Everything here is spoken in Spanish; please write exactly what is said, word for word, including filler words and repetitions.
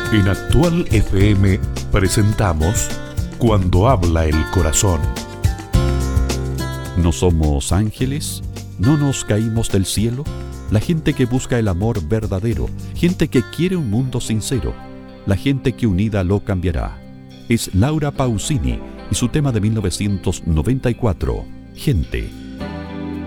En Actual F M presentamos Cuando habla el corazón. ¿No somos ángeles? ¿No nos caímos del cielo? La gente que busca el amor verdadero, gente que quiere un mundo sincero, la gente que unida lo cambiará. Es Laura Pausini y su tema de mil novecientos noventa y cuatro, Gente.